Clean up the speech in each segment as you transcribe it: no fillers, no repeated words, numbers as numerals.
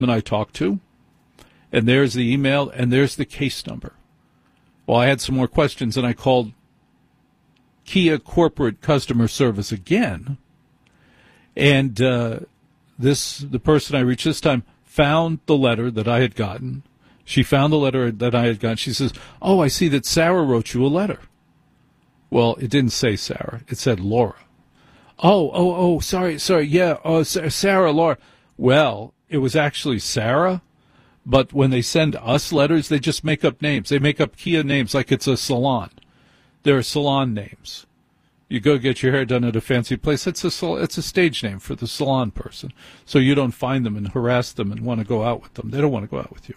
I talked to, and there's the email, and there's the case number. Well, I had some more questions, and I called Kia corporate customer service again, and the person I reached this time found the letter that I had gotten. She found the letter that I had gotten. She says, "Oh, I see that Sarah wrote you a letter." Well, it didn't say Sarah. It said Laura. Oh, sorry, yeah, Sarah, Laura. Well, it was actually Sarah, but when they send us letters, they just make up names. They make up Kia names like it's a salon. There are salon names. You go get your hair done at a fancy place, it's a stage name for the salon person. So you don't find them and harass them and want to go out with them. They don't want to go out with you.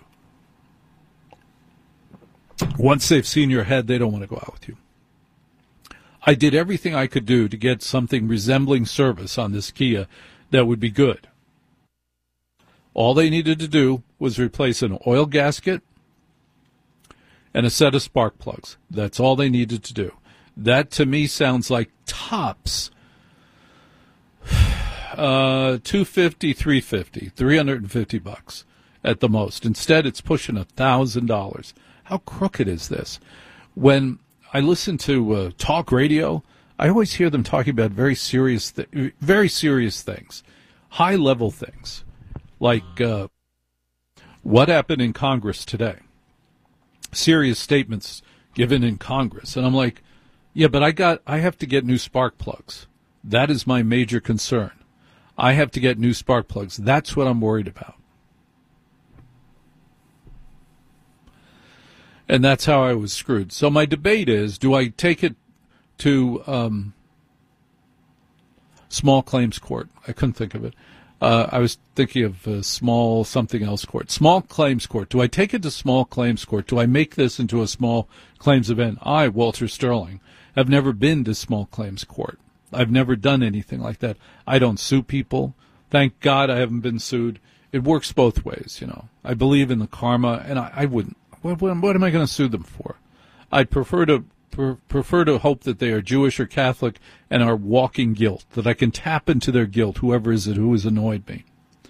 Once they've seen your head, they don't want to go out with you. I did everything I could do to get something resembling service on this Kia that would be good. All they needed to do was replace an oil gasket and a set of spark plugs. That's all they needed to do. That, to me, sounds like tops $250, $350, $350 at the most. Instead, it's pushing $1,000. How crooked is this? When I listen to talk radio, I always hear them talking about very serious things, high-level things, like what happened in Congress today. Serious statements given in Congress. And I'm like, yeah, but I have to get new spark plugs. That is my major concern. I have to get new spark plugs. That's what I'm worried about. And that's how I was screwed. So my debate is, do I take it to small claims court? I couldn't think of it. I was thinking of small something else court. Small claims court. Do I take it to small claims court? Do I make this into a small claims event? I, Walter Sterling, have never been to small claims court. I've never done anything like that. I don't sue people. Thank God I haven't been sued. It works both ways, you know. I believe in the karma, and I wouldn't. What am I going to sue them for? I'd prefer to hope that they are Jewish or Catholic and are walking guilt, that I can tap into their guilt, whoever is it who has annoyed me.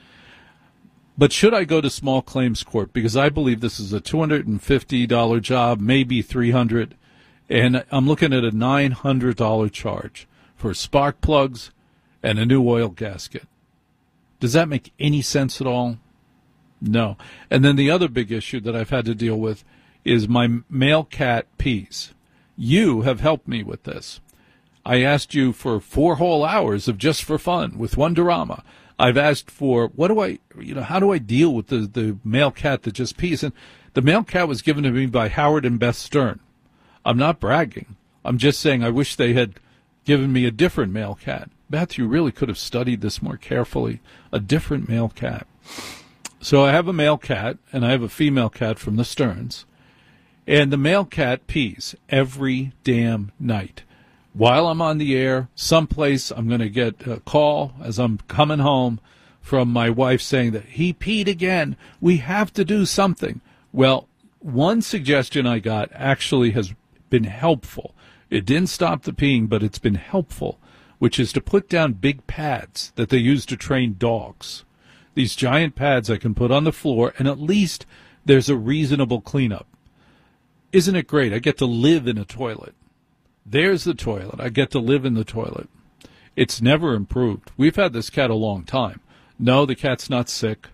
But should I go to small claims court? Because I believe this is a $250 job, maybe $300, and I'm looking at a $900 charge for spark plugs and a new oil gasket. Does that make any sense at all? No. And then the other big issue that I've had to deal with is my male cat pees. You have helped me with this. I asked you for 4 whole hours of just for fun with Wonderama. I've asked for how do I deal with the male cat that just pees? And the male cat was given to me by Howard and Beth Stern. I'm not bragging. I'm just saying I wish they had given me a different male cat. Beth, you really could have studied this more carefully. A different male cat. So I have a male cat, and I have a female cat from the Sterns. And the male cat pees every damn night. While I'm on the air, someplace I'm going to get a call as I'm coming home from my wife saying that he peed again. We have to do something. Well, one suggestion I got actually has been helpful. It didn't stop the peeing, but it's been helpful, which is to put down big pads that they use to train dogs. These giant pads I can put on the floor, and at least there's a reasonable cleanup. Isn't it great? I get to live in a toilet. There's the toilet. I get to live in the toilet. It's never improved. We've had this cat a long time. No, the cat's not sick.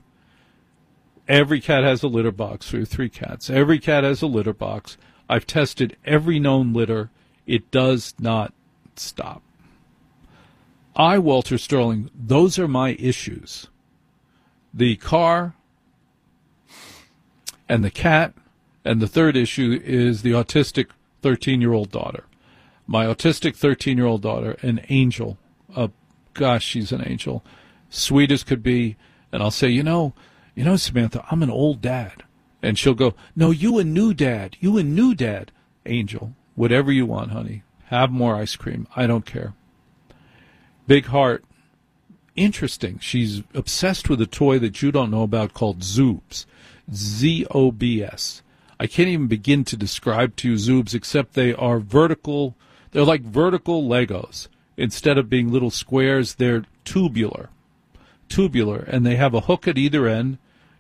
Every cat has a litter box. We have 3 cats. Every cat has a litter box. I've tested every known litter. It does not stop. I, Walter Sterling, those are my issues. The car and the cat, and the third issue is the autistic 13-year-old daughter. My autistic 13-year-old daughter, an angel. Gosh, she's an angel. Sweet as could be. And I'll say, you know, Samantha, I'm an old dad. And she'll go, no, you a new dad. You a new dad. Angel, whatever you want, honey. Have more ice cream. I don't care. Big heart. Interesting. She's obsessed with a toy that you don't know about called Zoobs. Z-O-B-S. I can't even begin to describe to you Zoobs, except they are vertical. They're like vertical Legos. Instead of being little squares, they're tubular, and they have a hook at either end,